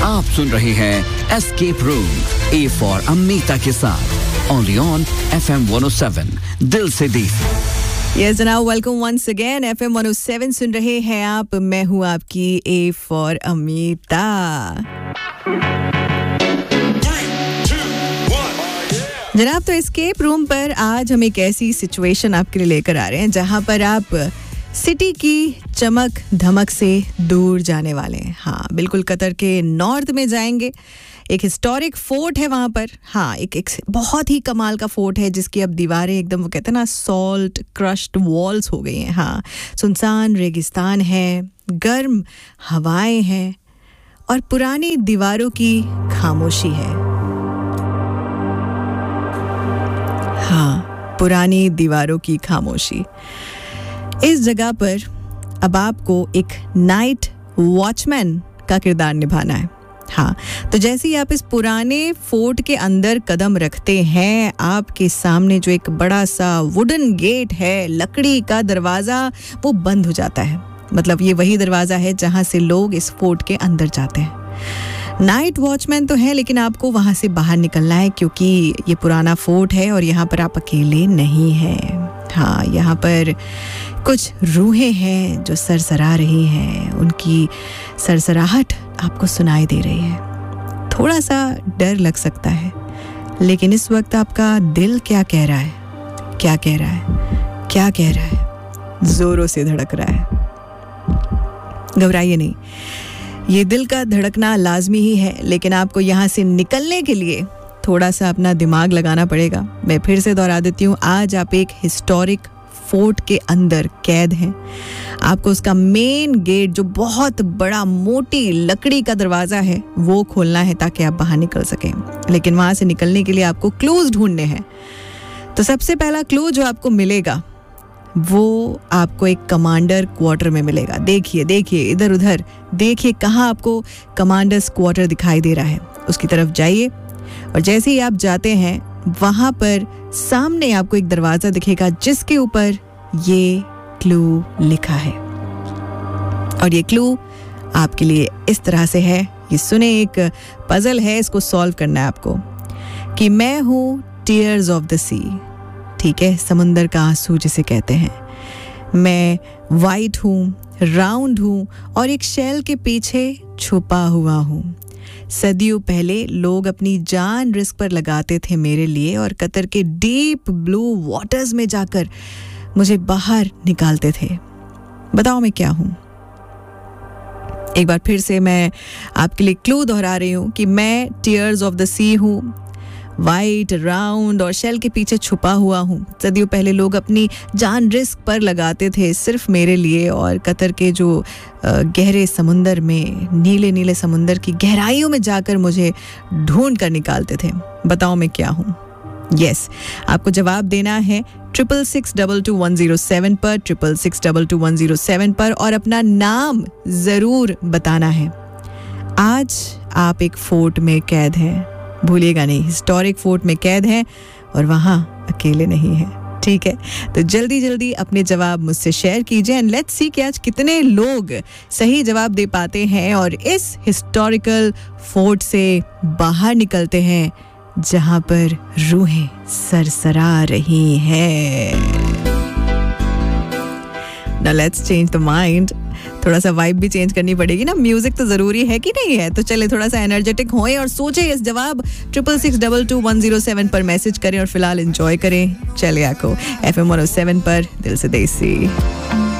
आप सुन रहे हैं escape room, A for Amita के साथ, ओनली ऑन FM 107, दिल से दी। Yes, now welcome once again. FM 107 सुन रहे हैं आप. मैं हूँ आपकी A for अमीता. जनाब, तो एस्केप रूम पर आज हम एक ऐसी सिचुएशन आपके लिए लेकर आ रहे हैं जहाँ पर आप सिटी की चमक धमक से दूर जाने वाले हैं. हाँ, बिल्कुल कतर के नॉर्थ में जाएंगे. एक हिस्टोरिक फोर्ट है वहाँ पर. हाँ, एक बहुत ही कमाल का फोर्ट है जिसकी अब दीवारें एकदम, वो कहते हैं ना, सॉल्ट क्रश्ड वॉल्स हो गई हैं. हाँ, सुनसान रेगिस्तान है, गर्म हवाएं हैं और पुरानी दीवारों की खामोशी है. हाँ, पुरानी दीवारों की खामोशी. इस जगह पर अब आपको एक नाइट वॉचमैन का किरदार निभाना है. हाँ, तो जैसे ही आप इस पुराने फोर्ट के अंदर कदम रखते हैं, आपके सामने जो एक बड़ा सा वुडन गेट है, लकड़ी का दरवाज़ा, वो बंद हो जाता है. मतलब ये वही दरवाज़ा है जहाँ से लोग इस फोर्ट के अंदर जाते हैं. नाइट वॉचमैन तो है, लेकिन आपको वहाँ से बाहर निकलना है क्योंकि ये पुराना फोर्ट है और यहाँ पर आप अकेले नहीं हैं. हाँ, यहाँ पर कुछ रूहें हैं जो सरसरा रही हैं. उनकी सरसराहट आपको सुनाई दे रही है. थोड़ा सा डर लग सकता है, लेकिन इस वक्त आपका दिल क्या कह रहा है? क्या कह रहा है? क्या कह रहा है? जोरों से धड़क रहा है. घबराइए नहीं, ये दिल का धड़कना लाजमी ही है, लेकिन आपको यहाँ से निकलने के लिए थोड़ा सा अपना दिमाग लगाना पड़ेगा. मैं फिर से दोहरा देती हूँ, आज आप एक हिस्टोरिक फोर्ट के अंदर कैद हैं. आपको उसका मेन गेट, जो बहुत बड़ा मोटी लकड़ी का दरवाज़ा है, वो खोलना है ताकि आप बाहर निकल सकें. लेकिन वहाँ से निकलने के लिए आपको क्लूज ढूंढने हैं. तो सबसे पहला क्लू जो आपको मिलेगा वो आपको एक कमांडर क्वार्टर में मिलेगा. देखिए देखिए, इधर उधर देखिए, कहाँ आपको कमांडर्स क्वार्टर दिखाई दे रहा है, उसकी तरफ जाइए. और जैसे ही आप जाते हैं, वहाँ पर सामने आपको एक दरवाज़ा दिखेगा जिसके ऊपर ये क्लू लिखा है. और ये क्लू आपके लिए इस तरह से है, ये सुने, एक पजल है, इसको सॉल्व करना है आपको. कि मैं हूँ टीयर्स ऑफ द सी. ठीक है, समुंदर का आंसू जिसे कहते हैं. मैं वाइट हूँ, राउंड हूँ और एक शेल के पीछे छुपा हुआ हूँ. सदियों पहले लोग अपनी जान रिस्क पर लगाते थे मेरे लिए और कतर के डीप ब्लू वाटर्स में जाकर मुझे बाहर निकालते थे. बताओ मैं क्या हूँ? एक बार फिर से मैं आपके लिए क्लू दोहरा रही हूँ कि मैं टीयर्स ऑफ द सी हूँ, वाइट, राउंड और शेल के पीछे छुपा हुआ हूँ. सदियों पहले लोग अपनी जान रिस्क पर लगाते थे सिर्फ मेरे लिए और कतर के जो गहरे समुंदर में, नीले नीले समुंदर की गहराइयों में जाकर मुझे ढूंढ कर निकालते थे. बताओ मैं क्या हूँ? यस, आपको जवाब देना है 66622107 पर, 66622107 पर, और अपना नाम ज़रूर बताना है. आज आप एक फोर्ट में कैद हैं, भूलिएगा नहीं, हिस्टोरिक फोर्ट में कैद हैं और वहाँ अकेले नहीं हैं. ठीक है, तो जल्दी जल्दी अपने जवाब मुझसे शेयर कीजिए एंड लेट्स सी कि आज कितने लोग सही जवाब दे पाते हैं और इस हिस्टोरिकल फोर्ट से बाहर निकलते हैं जहाँ पर रूहें सरसरा रही हैं. Now let's change the mind. थोड़ा सा वाइब भी चेंज करनी पड़ेगी ना, म्यूजिक तो ज़रूरी है कि नहीं है? तो चले थोड़ा सा एनर्जेटिक होएं और सोचें इस जवाब. 66622107 पर मैसेज करें और फिलहाल एंजॉय करें. चले आको FM 107 पर, दिल से देसी.